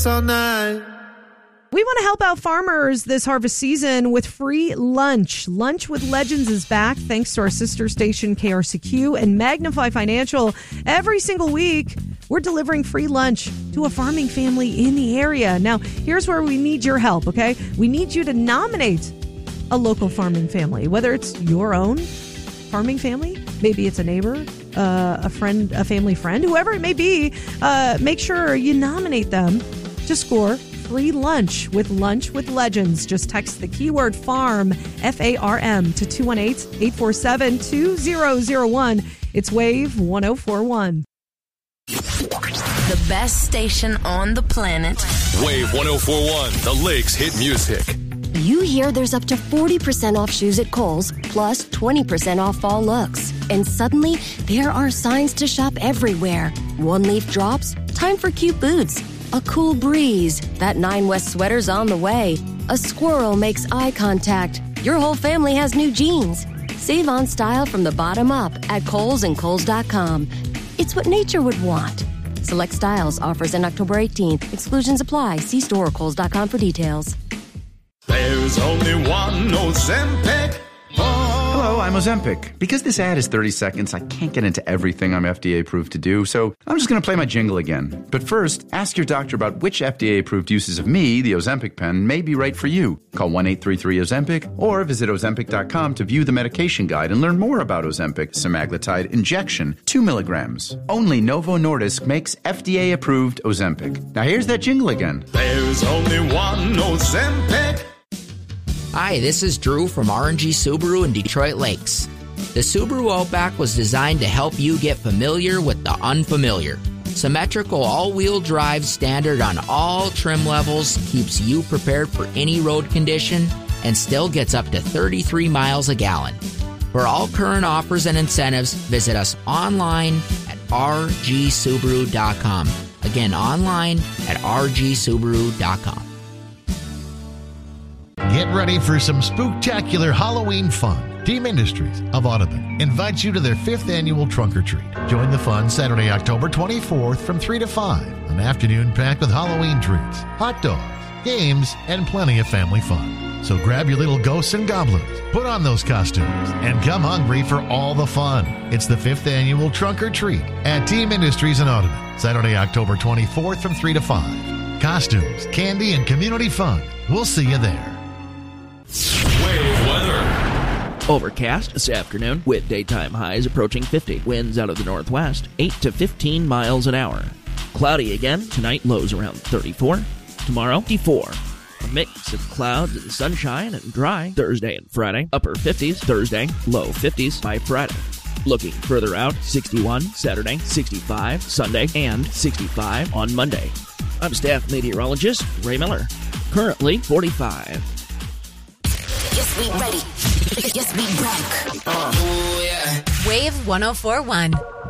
all night. We want to help out farmers this harvest season with free lunch. Lunch with Legends is back thanks to our sister station KRCQ and Magnify Financial. Every single week, we're delivering free lunch to a farming family in the area. Now, here's where we need your help, okay? We need you to nominate a local farming family, whether it's your own farming family, maybe it's a neighbor, a friend, a family friend, whoever it may be. Make sure you nominate them to score free lunch with Legends. Just text the keyword FARM, FARM, to 218-847-2001. It's Wave 1041. The best station on the planet. Wave 1041, the Lakes hit music. You hear there's up to 40% off shoes at Kohl's, plus 20% off fall looks. And suddenly, there are signs to shop everywhere. One leaf drops, time for cute boots. A cool breeze, that 9 West sweater's on the way. A squirrel makes eye contact. Your whole family has new jeans. Save on style from the bottom up at Kohl's and Kohl's.com. It's what nature would want. Select styles, offers in October 18th. Exclusions apply. See store or Kohl's.com for details. There's only one Ozempic. Hello, I'm Ozempic. Because this ad is 30 seconds, I can't get into everything I'm FDA approved to do, so I'm just going to play my jingle again. But first, ask your doctor about which FDA approved uses of me, the Ozempic pen, may be right for you. Call 1-833-OZEMPIC or visit Ozempic.com to view the medication guide and learn more about Ozempic semaglutide injection, 2 milligrams. Only Novo Nordisk makes FDA approved Ozempic. Now here's that jingle again. There's only one Ozempic. Hi, this is Drew from RNG Subaru in Detroit Lakes. The Subaru Outback was designed to help you get familiar with the unfamiliar. Symmetrical all-wheel drive standard on all trim levels keeps you prepared for any road condition and still gets up to 33 miles a gallon. For all current offers and incentives, visit us online at rgsubaru.com. Again, online at rgsubaru.com. Get ready for some spooktacular Halloween fun. Team Industries of Audubon invites you to their 5th annual Trunk or Treat. Join the fun Saturday, October 24th from 3 to 5. An afternoon packed with Halloween treats, hot dogs, games, and plenty of family fun. So grab your little ghosts and goblins, put on those costumes, and come hungry for all the fun. It's the 5th annual Trunk or Treat at Team Industries in Audubon. Saturday, October 24th from 3 to 5. Costumes, candy, and community fun. We'll see you there. Wave weather. Overcast this afternoon with daytime highs approaching 50. Winds out of the northwest, 8 to 15 miles an hour. Cloudy again tonight, lows around 34. Tomorrow, 54. A mix of clouds and sunshine and dry Thursday and Friday. Upper 50s Thursday, low 50s by Friday. Looking further out, 61 Saturday, 65 Sunday, and 65 on Monday. I'm staff meteorologist Ray Miller. Currently 45. Yes, we ready. Yes, we rock. Oh, yeah. Wave 1041.